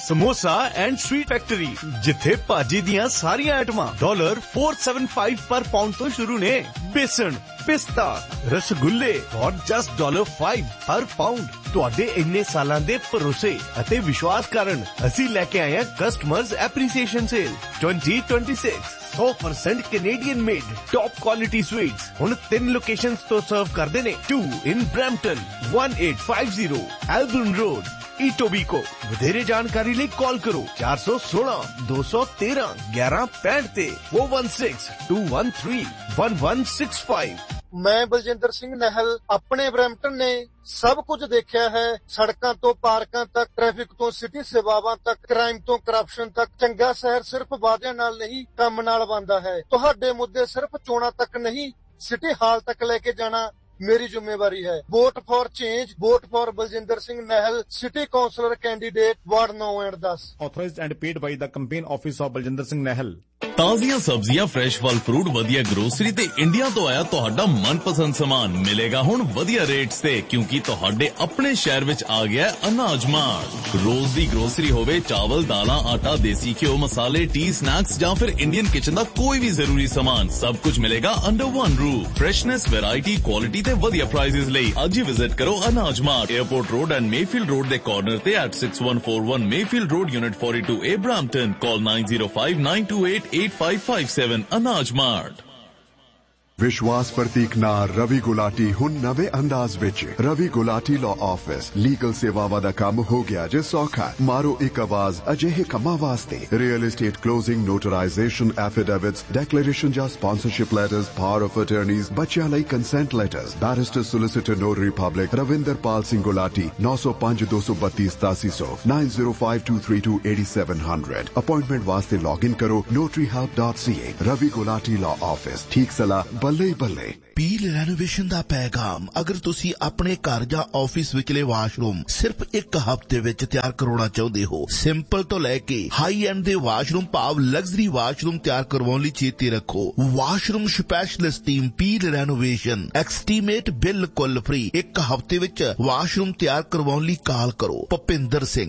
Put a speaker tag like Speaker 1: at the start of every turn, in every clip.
Speaker 1: Samosa and sweet factory, जिथे भाजी दियां सारियां आइटमां $475 पर पाउंड तो शुरू ने। बेसन, पिस्ता, रसगुल्ले और जस्ट $5 हर पाउंड। ਤੁਹਾਡੇ ਇੰਨੇ ਸਾਲਾਂ ਦੇ ਭਰੋਸੇ ਅਤੇ ਵਿਸ਼ਵਾਸ ਕਾਰਨ ਅਸੀਂ ਲੈ ਕੇ ਆਏ ਹਾਂ customers appreciation sale 2026। 100% Canadian made top quality sweets ਹੁਣ 3 ਲੋਕੇਸ਼ਨਸ ਤੋਂ ਸਰਵ ਕਰਦੇ ਨੇ। 2 in Brampton, 1850 Albion Road, Etobicoke। ਵਧੇਰੇ ਜਾਣਕਾਰੀ ਲਈ ਕਾਲ ਕਰੋ 416 213 1165 ਤੇ 416 213 1165।
Speaker 2: ਮੈਂ ਬਲਜਿੰਦਰ ਸਿੰਘ ਨਹਿਲ ਆਪਣੇ ਬਰੈਂਪਟਨ ਨੇ ਸਭ ਕੁਝ ਦੇਖਿਆ ਹੈ। ਸੜਕਾਂ ਤੋਂ ਪਾਰਕਾਂ ਤੱਕ, ਟ੍ਰੈਫਿਕ ਤੋਂ ਸਿਟੀ ਸੇਵਾਵਾਂ ਤੱਕ, ਕ੍ਰਾਈਮ ਤੋਂ ਕਰਪਸ਼ਨ ਤੱਕ। ਚੰਗਾ ਸ਼ਹਿਰ ਸਿਰਫ ਵਾਅਦਿਆਂ ਨਾਲ ਨਹੀਂ, ਕੰਮ ਨਾਲ ਬਣਦਾ ਹੈ। ਤੁਹਾਡੇ ਮੁੱਦੇ ਸਿਰਫ ਚੋਣਾਂ ਤੱਕ ਨਹੀਂ, ਸਿਟੀ ਹਾਲ ਤੱਕ ਲੈ ਕੇ ਜਾਣਾ ਮੇਰੀ ਜ਼ਿੰਮੇਵਾਰੀ ਹੈ। Vote for change, vote for Baljinder Singh ਨਹਿਲ, city councillor candidate, ward 9 and 10।
Speaker 3: Authorized and paid by the campaign office of Baljinder Singh ਨਹਿਲ।
Speaker 4: ਤਾਜ਼ੀਆਂ ਸਬਜ਼ੀਆਂ, ਫਰੈਸ਼ ਫਲ ਫਰੂਟ, ਵਧੀਆ ਗਰੋਸਰੀ ਤੇ ਇੰਡੀਆ ਤੋਂ ਆਇਆ ਤੁਹਾਡਾ ਮਨਪਸੰਦ ਸਾਮਾਨ ਮਿਲੇਗਾ ਹੁਣ ਵਧੀਆ ਰੇਟਸ ਤੇ, ਕਿਉਂਕਿ ਤੁਹਾਡੇ ਆਪਣੇ ਸ਼ਹਿਰ ਵਿੱਚ ਆ ਗਿਆ ਅਨਾਜ ਮਾਰਟ। ਰੋਜ਼ ਦੀ ਗਰੋਸਰੀ ਹੋਵੇ, ਚਾਵਲ, ਦਾਲਾਂ, ਆਟਾ, ਦੇਸੀ ਘਿਓ, ਮਸਾਲੇ, ਟੀ, ਸਨੈਕਸ ਜਾਂ ਫਿਰ ਇੰਡੀਅਨ ਕਿਚਨ ਦਾ ਕੋਈ ਵੀ ਜ਼ਰੂਰੀ ਸਾਮਾਨ, ਸਭ ਕੁਝ ਮਿਲੇਗਾ under one roof. Freshness, variety, quality ਤੇ ਵਧੀਆ ਪ੍ਰਾਈਸਿਸ ਲਈ ਅੱਜ ਹੀ ਵਿਜ਼ਿਟ ਕਰੋ ਅਨਾਜ mart, airport road and Mayfield road ਦੇ ਕਾਰਨਰ ਤੇ at 6141 Mayfield road, unit 42A, Brampton. ਕਾਲ 9059288557। ਅਨਾਜ ਮਾਰਟ।
Speaker 5: विश्वास प्रतीक ना रवि गुलाटी हुन नवे अंदाज विच। Ravi Gulati law office legal सेवावां दा काम हो गया जे सौखा। मारो एक आवाज अजिहे कम्मां वास्ते। Real estate closing, notarisation, affidavits, declaration या sponsorship letters, power of attorneys, बच्चियां लई consent letters. Barrister solicitor notary public Ravinder Pal Singh Gulati 905 232 8700 9052328700। Appointment वास्ते लॉग इन करो notaryhelp.ca। Ravi Gulati law office, ठीक सलाह ਬੱਲੇ ਬੱਲੇ।
Speaker 6: ਪੀਲ ਰੈਨੋਵੇਸ਼ਨ ਦਾ ਪੈਗਾਮ। ਅਗਰ ਤੁਸੀਂ ਆਪਣੇ ਘਰ ਜਾਂ ਆਫਿਸ ਵਿਚਲੇ ਵਾਸ਼ਰੂਮ ਸਿਰਫ ਇੱਕ ਹਫ਼ਤੇ ਵਿੱਚ ਤਿਆਰ ਕਰਾਉਣਾ ਚਾਹੁੰਦੇ ਹੋ, ਸਿੰਪਲ ਤੋਂ ਲੈ ਕੇ ਹਾਈ ਐਂਡ ਦੇ ਵਾਸ਼ਰੂਮ ਭਾਵ ਲਗਜ਼ਰੀ ਵਾਸ਼ਰੂਮ ਤਿਆਰ ਕਰਵਾਉਣ ਲਈ ਚੇਤੇ ਰੱਖੋ, washroom specialist team peel renovation estimate ਬਿਲਕੁਲ ਫ੍ਰੀ। ਇੱਕ ਹਫ਼ਤੇ ਵਿੱਚ ਵਾਸ਼ਰੂਮ ਤਿਆਰ ਕਰਵਾਉਣ ਲਈ ਕਾਲ ਕਰੋ Bhupinder Singh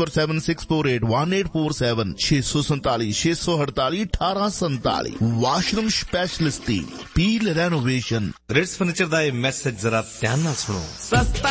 Speaker 6: 6476481847 647 648 1847। Washroom specialist team peel renovation.
Speaker 7: Ritz furniture ਦਾ ਇਹ ਮੈਸੇਜ ਜ਼ਰਾ ਧਿਆਨ ਨਾਲ ਸੁਣੋ।
Speaker 8: सस्ता